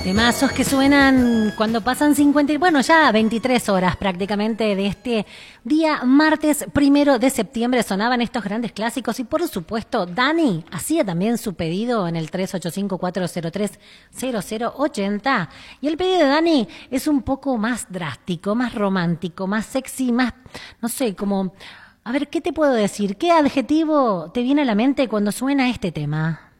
Temazos que suenan cuando pasan 50, bueno, ya 23 horas prácticamente de este día martes 1 de septiembre sonaban estos grandes clásicos y por supuesto Dani hacía también su pedido en el 385-403-0080 y el pedido de Dani es un poco más drástico, más romántico, más sexy, más, no sé, como, a ver, ¿qué te puedo decir? ¿Qué adjetivo te viene a la mente cuando suena este tema?